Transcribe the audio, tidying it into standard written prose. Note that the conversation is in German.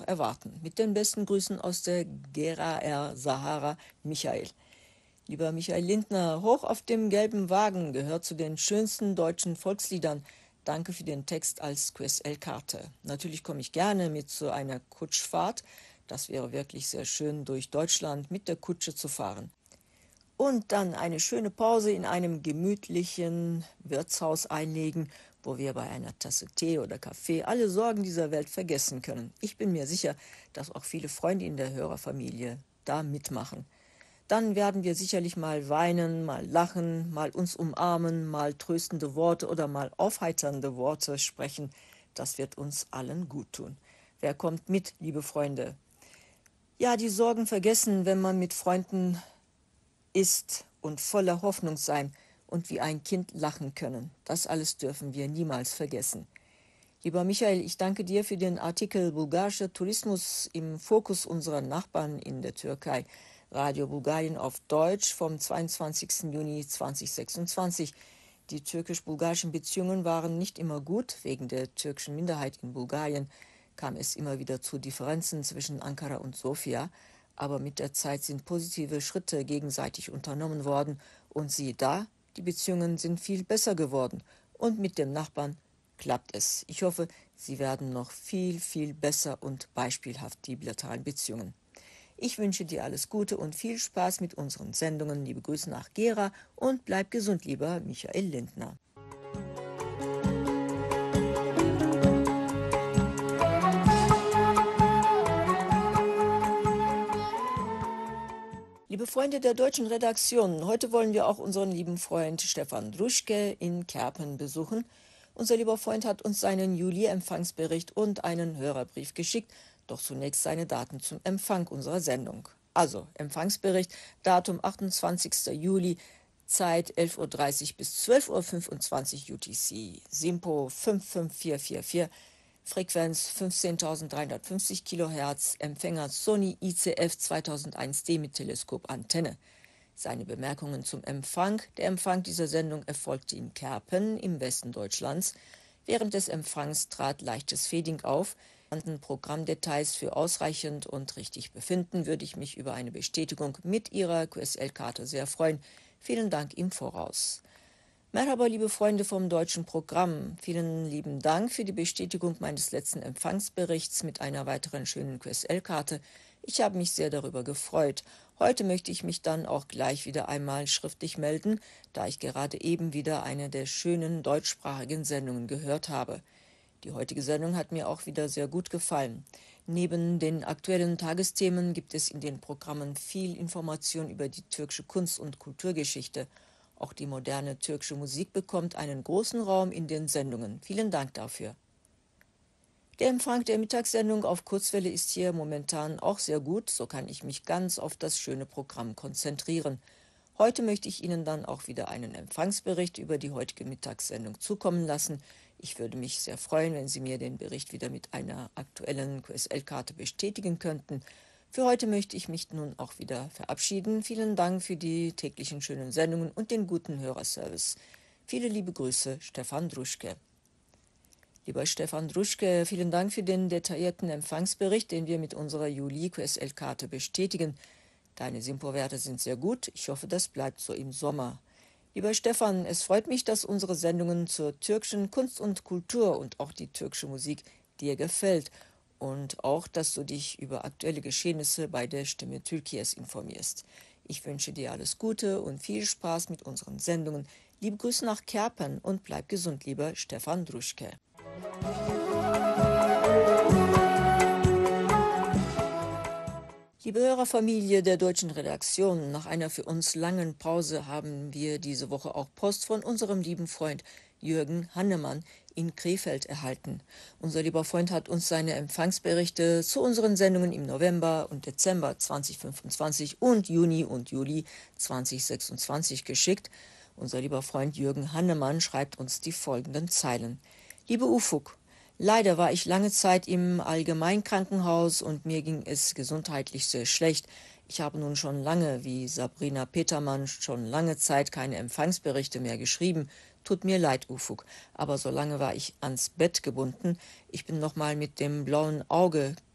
erwarten. Mit den besten Grüßen aus der Gera R. Sahara, Michael. Lieber Michael Lindner, Hoch auf dem gelben Wagen gehört zu den schönsten deutschen Volksliedern. Danke für den Text als QSL-Karte. Natürlich komme ich gerne mit zu einer Kutschfahrt. Das wäre wirklich sehr schön, durch Deutschland mit der Kutsche zu fahren. Und dann eine schöne Pause in einem gemütlichen Wirtshaus einlegen, wo wir bei einer Tasse Tee oder Kaffee alle Sorgen dieser Welt vergessen können. Ich bin mir sicher, dass auch viele Freunde in der Hörerfamilie da mitmachen. Dann werden wir sicherlich mal weinen, mal lachen, mal uns umarmen, mal tröstende Worte oder mal aufheiternde Worte sprechen. Das wird uns allen gut tun. Wer kommt mit, liebe Freunde? Ja, die Sorgen vergessen, wenn man mit Freunden ist und voller Hoffnung sein und wie ein Kind lachen können. Das alles dürfen wir niemals vergessen. Lieber Michael, ich danke dir für den Artikel Bulgarischer Tourismus im Fokus unserer Nachbarn in der Türkei. Radio Bulgarien auf Deutsch vom 22. Juni 2026. Die türkisch-bulgarischen Beziehungen waren nicht immer gut. Wegen der türkischen Minderheit in Bulgarien kam es immer wieder zu Differenzen zwischen Ankara und Sofia. Aber mit der Zeit sind positive Schritte gegenseitig unternommen worden und siehe da, die Beziehungen sind viel besser geworden und mit dem Nachbarn klappt es. Ich hoffe, sie werden noch viel, viel besser und beispielhaft, die bilateralen Beziehungen. Ich wünsche dir alles Gute und viel Spaß mit unseren Sendungen. Liebe Grüße nach Gera und bleib gesund, lieber Michael Lindner. Liebe Freunde der deutschen Redaktion, heute wollen wir auch unseren lieben Freund Stefan Druschke in Kerpen besuchen. Unser lieber Freund hat uns seinen Juli-Empfangsbericht und einen Hörerbrief geschickt, doch zunächst seine Daten zum Empfang unserer Sendung. Also, Empfangsbericht, Datum 28. Juli, Zeit 11:30 Uhr bis 12:25 Uhr UTC, SIMPO 55444, Frequenz 15.350 kHz, Empfänger Sony ICF 2001D mit Teleskopantenne. Seine Bemerkungen zum Empfang. Der Empfang dieser Sendung erfolgte in Kerpen im Westen Deutschlands. Während des Empfangs trat leichtes Fading auf. Programmdetails für ausreichend und richtig befinden, würde ich mich über eine Bestätigung mit Ihrer QSL-Karte sehr freuen. Vielen Dank im Voraus. Merhaba, liebe Freunde vom deutschen Programm. Vielen lieben Dank für die Bestätigung meines letzten Empfangsberichts mit einer weiteren schönen QSL-Karte. Ich habe mich sehr darüber gefreut. Heute möchte ich mich dann auch gleich wieder einmal schriftlich melden, da ich gerade eben wieder eine der schönen deutschsprachigen Sendungen gehört habe. Die heutige Sendung hat mir auch wieder sehr gut gefallen. Neben den aktuellen Tagesthemen gibt es in den Programmen viel Information über die türkische Kunst- und Kulturgeschichte. Auch die moderne türkische Musik bekommt einen großen Raum in den Sendungen. Vielen Dank dafür. Der Empfang der Mittagssendung auf Kurzwelle ist hier momentan auch sehr gut, so kann ich mich ganz auf das schöne Programm konzentrieren. Heute möchte ich Ihnen dann auch wieder einen Empfangsbericht über die heutige Mittagssendung zukommen lassen. Ich würde mich sehr freuen, wenn Sie mir den Bericht wieder mit einer aktuellen QSL-Karte bestätigen könnten. Für heute möchte ich mich nun auch wieder verabschieden. Vielen Dank für die täglichen schönen Sendungen und den guten Hörerservice. Viele liebe Grüße, Stefan Druschke. Lieber Stefan Druschke, vielen Dank für den detaillierten Empfangsbericht, den wir mit unserer Juli-QSL-Karte bestätigen. Deine SIMPO-Werte sind sehr gut. Ich hoffe, das bleibt so im Sommer. Lieber Stefan, es freut mich, dass unsere Sendungen zur türkischen Kunst und Kultur und auch die türkische Musik dir gefällt. Und auch, dass du dich über aktuelle Geschehnisse bei der Stimme Türkiye's informierst. Ich wünsche dir alles Gute und viel Spaß mit unseren Sendungen. Liebe Grüße nach Kerpen und bleib gesund, lieber Stefan Druschke. Liebe Hörerfamilie der deutschen Redaktion, nach einer für uns langen Pause haben wir diese Woche auch Post von unserem lieben Freund Jürgen Hannemann in Krefeld erhalten. Unser lieber Freund hat uns seine Empfangsberichte zu unseren Sendungen im November und Dezember 2025 und Juni und Juli 2026 geschickt. Unser lieber Freund Jürgen Hannemann schreibt uns die folgenden Zeilen. Liebe Ufuk, leider war ich lange Zeit im Allgemeinkrankenhaus und mir ging es gesundheitlich sehr schlecht. Ich habe nun schon lange, wie Sabrina Petermann, schon lange Zeit keine Empfangsberichte mehr geschrieben. Tut mir leid, Ufuk, aber so lange war ich ans Bett gebunden. Ich bin nochmal mit dem blauen Auge